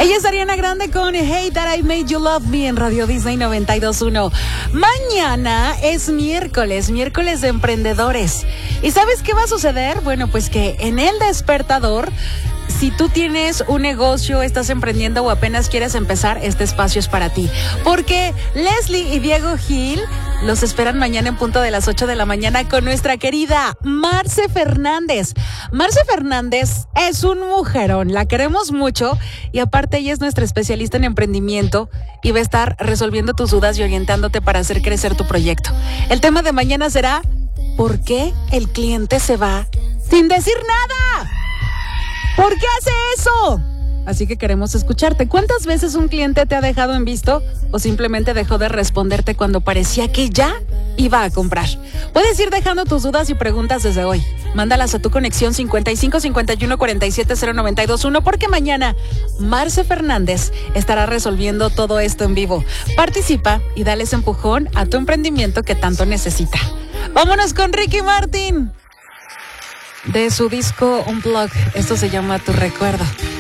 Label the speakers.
Speaker 1: Ella es Ariana Grande con Hey That I Made You Love Me en Radio Disney 92.1. Mañana es miércoles de emprendedores. ¿Y sabes qué va a suceder? Bueno, pues que en El Despertador, si tú tienes un negocio, estás emprendiendo o apenas quieres empezar, este espacio es para ti. Porque Leslie y Diego Gil los esperan mañana en punto de las 8 de la mañana con nuestra querida Marce Fernández. Marce Fernández es un mujerón, la queremos mucho y aparte ella es nuestra especialista en emprendimiento y va a estar resolviendo tus dudas y orientándote para hacer crecer tu proyecto. El tema de mañana será ¿por qué el cliente se va sin decir nada? ¿Por qué hace eso? Así que queremos escucharte. ¿Cuántas veces un cliente te ha dejado en visto o simplemente dejó de responderte cuando parecía que ya iba a comprar? Puedes ir dejando tus dudas y preguntas desde hoy. Mándalas a tu conexión 55 51 47 0921 porque mañana Marce Fernández estará resolviendo todo esto en vivo. Participa y dale ese empujón a tu emprendimiento que tanto necesita. Vámonos con Ricky Martin. De su disco Unplugged, esto se llama Tu Recuerdo.